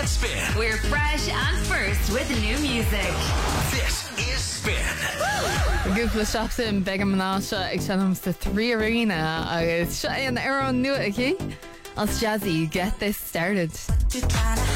Spin. We're fresh and first with new music. This is Spin. Goopla seachtain beag an mná seo ag senams de trí arena agus se an ar an nua aquí as Jazzy, get this started.